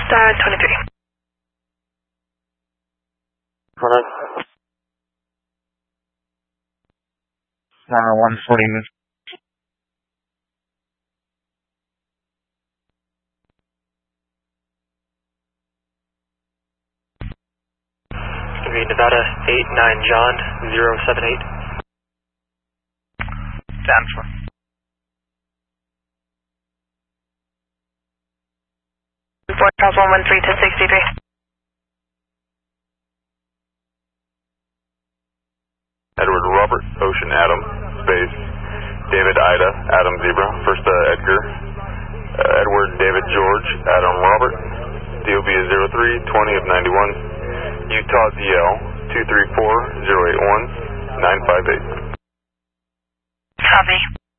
23. Hold on. 140 move. Nevada 89 John 078. Down for. Report Charles 113 to 63. Edward Robert Ocean Adam space David Ida Adam Zebra first Edgar Edward David George Adam Robert DOB is 0320 of 91 Utah DL 234-081-958. Copy.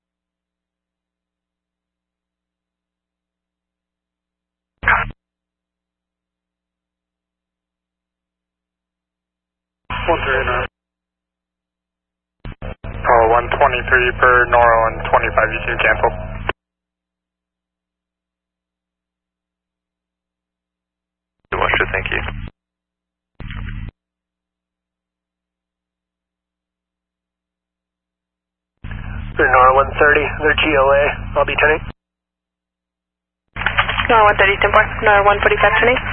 Call 123 per Noro and 25 U2 cancel. Thank you. Nora 130, they're GOA. I'll be turning. Nora 130, 10-4. Nora 145, turning.